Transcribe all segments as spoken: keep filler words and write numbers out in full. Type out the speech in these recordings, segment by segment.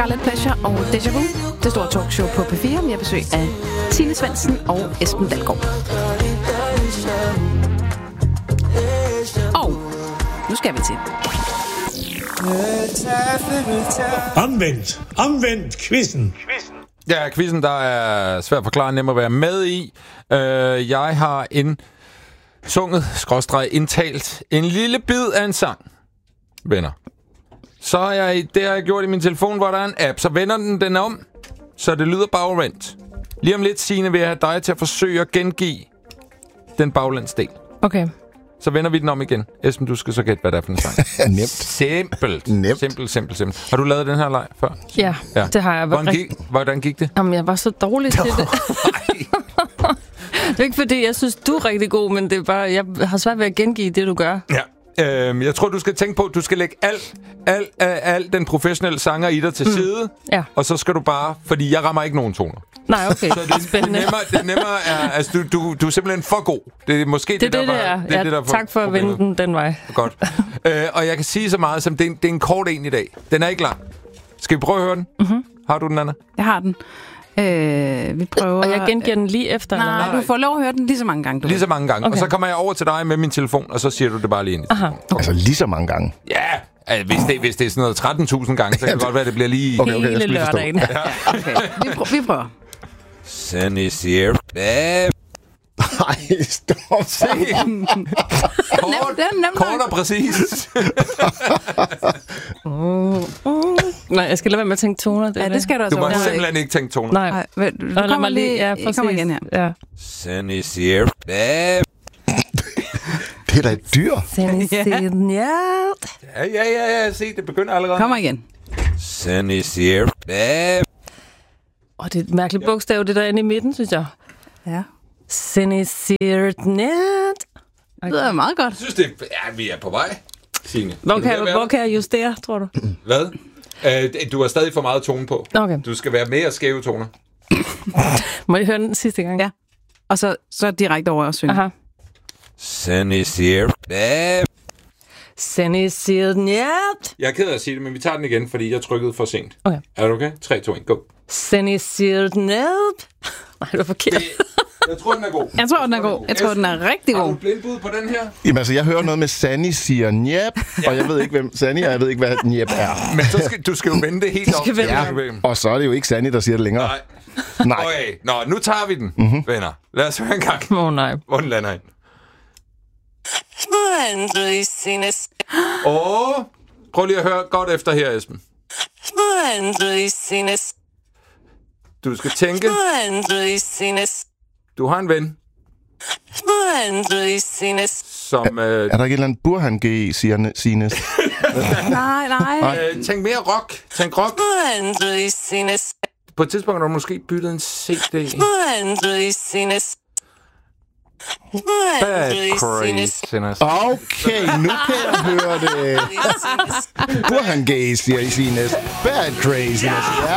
Scarlet Pleasure og Deja Vu. Det store talkshow på P fire. Vi har besøg af Signe Svendsen og Esben Dalgaard. Og nu skal vi til Omvendt. Omvendt quizzen. Ja, quizzen, der er svært at forklare, nem at være med i. Uh, jeg har en sunget, skråstreg, indtalt en lille bid af en sang, venner. Så har jeg, det har jeg gjort i min telefon, hvor der er en app. Så vender den den om, så det lyder bagvendt. Lige om lidt, Signe, vil jeg have dig til at forsøge at gengive den baglandsdel. Okay. Så vender vi den om igen. Esben, du skal så gætte, hvad det er for en sang. Nemt. Simpelt. Nemt. Simpelt, simpelt, simpelt. Har du lavet den her leg før? Ja, ja. Det har jeg. Hvordan gik, hvordan gik det? Jamen, jeg var så dårlig til det. Det er ikke fordi, jeg synes, du er rigtig god, men det er bare, jeg har svært ved at gengive det, du gør. Ja. Øhm, jeg tror, du skal tænke på, at du skal lægge alt, alt, alt, alt den professionelle sanger i dig til mm. side. Ja. Og så skal du bare, fordi jeg rammer ikke nogen toner. Nej, okay. Så det, spændende. Det nemmere, det nemmere er, altså du, du, du er simpelthen for god. Det er måske det, det, det der det, var, det, det, ja, det der for, tak for at vende den den vej. Godt. øh, og jeg kan sige så meget som, det er, en, det er en kort en i dag. Den er ikke lang. Skal vi prøve at høre den? Mm-hmm. Har du den, Anna? Jeg har den. Øh, vi prøver... Og jeg gengiver den lige efter? Nej, eller du får lov at høre den lige så mange gange. Du lige så mange gange. Okay. Og så kommer jeg over til dig med min telefon, og så siger du det bare lige ind i telefonen. Okay. Altså lige så mange gange? Ja, altså, hvis, det, hvis det er sådan noget tretten tusind gange, så kan det godt være, at det bliver lige... Okay, okay, hele lørdagen. Ja. Okay. Vi, prøver, vi prøver. Sunny here. Nej, stop. Se. Kort, kort og præcis. uh, uh. Nej, jeg skal lade være med at tænke toner. Det ja, det skal du altså. Du må Nej. simpelthen ikke tænke toner. Nej. Nej, du, du kommer, kommer lige... Ja, præcis. kommer igen her. Ja. Sunny here. Det er da et dyr. Sunny here. Ja, ja, ja, ja. Se, det begynder allerede. Kommer igen. Sunny here. Åh, det er et mærkeligt bogstav, det der inde i midten, synes jeg. Ja. Sunny here. Det lyder meget godt. Jeg synes, det er, ja, vi er på vej, Signe. Hvor kan, jeg, hvor kan jeg justere, tror du? Hvad? Uh, du har stadig for meget tone på. Okay. Du skal være mere skæve toner. Må jeg høre den sidste gang? Ja. Og så, så direkte over og synge. Aha. Sunny here. Sunny here. Jeg er ked af at sige det, men vi tager den igen, fordi jeg trykkede for sent. Okay. Er du okay? tre, to, et, go. Sunny here. Nej, det var forkert. Det, jeg tror, den er god. Jeg tror, den er god. Jeg tror, den er rigtig god. Har du blindbud på den her? Jamen altså, jeg hører noget med Sanny siger njep, ja. Og jeg ved ikke, hvem Sanny er, og jeg ved ikke, hvad njep er. Men så skal, du skal jo vende det helt op. Ja. Og så er det jo ikke Sanny, der siger det længere. Nej. Nej. Okay. Nå, nu tager vi den, mm-hmm. venner. Lad os høre en gang. Åh oh, nej. Hvor den lander ind. Åh, oh, prøv lige at høre godt efter her, Esben. Du skal tænke. Du har en ven. Som... Øh... Er der ikke et eller andet Burhan G, siger Sines? nej, nej. Øh, tænk mere rock. Tænk rock. På et tidspunkt har du måske byttet en C D. Bad craziness. Okay, nu kan jeg høre det. Burhan G, siger Sines. Bad craziness. Ja!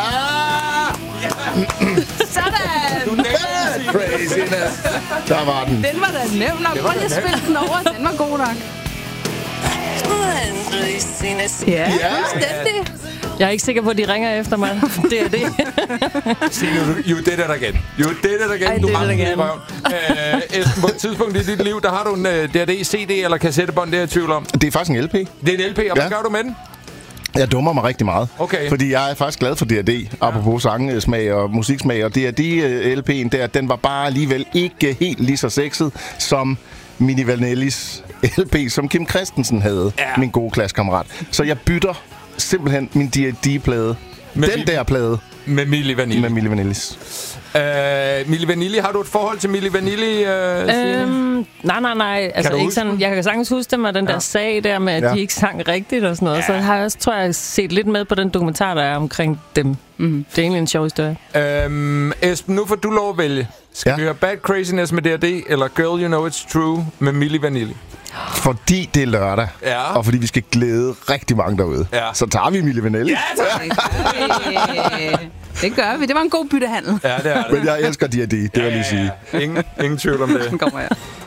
Sådan! Bad craziness. Der var den. Den var da nem nok. Prøv lige at spille den over. Den var god nok. Ja, fuldstændig. Jeg er ikke sikker på, at de ringer efter mig. Det er det. Sig nu, jo, det er der igen. Jo, det er der igen. Ej, du det er rammer der den i igen. røven. Øh, Esben, på et tidspunkt i dit liv, der har du en uh, D R D, C D eller kassettebånd, det er jeg i tvivl om. Det er faktisk en L P. Det er en L P, og hvad Ja. gør du med den? Jeg dummer mig rigtig meget. Okay. Fordi jeg er faktisk glad for D R D, ja. Apropos sangsmag og musiksmag. Og D R D-L P'en der, den var bare alligevel ikke helt lige så sexet som Milli Vanillis L P, som Kim Christensen havde, ja. Min gode klassekammerat. Så jeg bytter simpelthen min D R D-plade. Med Den mi- der plade. Med Milli Vanilli. Med Milli Vanillis. Uh, Milli Vanilli, har du et forhold til Milli Vanilli? Uh, øhm, nej, nej, nej. Altså, du ikke huske sådan, jeg kan sagtens huske det med den der Ja. sag der med, at Ja. de ikke sang rigtigt og sådan noget. Ja. Så har jeg også, tror jeg, set lidt med på den dokumentar, der er omkring dem. Mm. Det er egentlig en sjov historie. Um, Esben, nu får du lov at vælge. Skal Ja. vi høre Bad Craziness med D R D, eller Girl You Know It's True med Milli Vanilli? Fordi det er lørdag, Ja. og fordi vi skal glæde rigtig mange derude, Ja. så tager vi Milli Vanilli. Ja, tak. Det gør vi. Det var en god byttehandel. Ja, det er det. Men jeg elsker D R D, det vil jeg lige sige. Ingen, ingen tvivl om det. Den kommer her.